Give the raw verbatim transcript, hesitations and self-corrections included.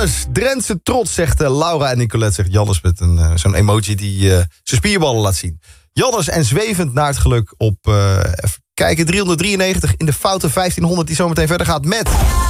Drentse trots, zegt uh, Laura. En Nicolette zegt Jannes met een, uh, zo'n emoji die uh, zijn spierballen laat zien. Jannes en zwevend naar het geluk op, uh, even kijken, driehonderddrieënnegentig in de foute vijftienhonderd die zometeen verder gaat met...